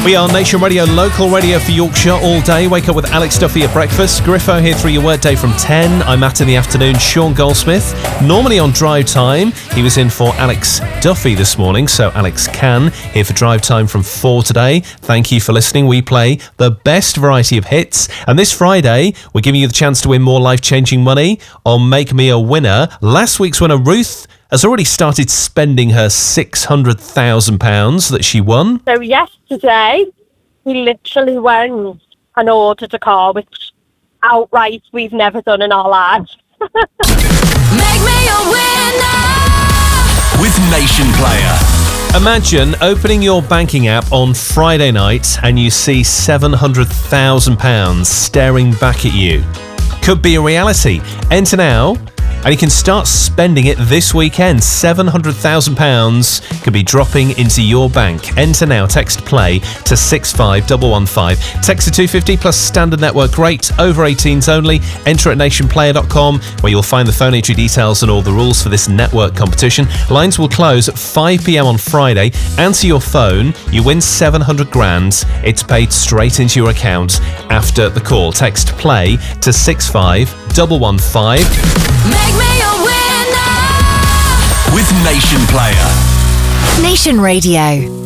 We are Nation Radio, local radio for Yorkshire all day. Wake up with Alex Duffy at breakfast. Griffo here through your workday from 10. I'm Matt in the afternoon. Sean Goldsmith, normally on drive time. He was in for Alex Duffy this morning, so Alex Can here for drive time from 4 today. Thank you for listening. We play the best variety of hits. And this Friday, we're giving you the chance to win more life-changing money on Make Me a Winner. Last week's winner, Ruth, has already started spending her £600,000 that she won. So yesterday, we literally went and ordered a car, which outright we've never done in our lives. Make me a winner with Nation Player. Imagine opening your banking app on Friday night and you see £700,000 staring back at you. Could be a reality. Enter now, and you can start spending it this weekend. £700,000 could be dropping into your bank. Enter now. Text PLAY to 65115. Text to 250 plus standard network rate. Over 18s only. Enter at nationplayer.com, where you'll find the phone entry details and all the rules for this network competition. Lines will close at 5 p.m. on Friday. Answer your phone. You win 700 grand. It's paid straight into your account after the call. Text PLAY to 65115. Make me a winner with Nation Player. Nation Radio.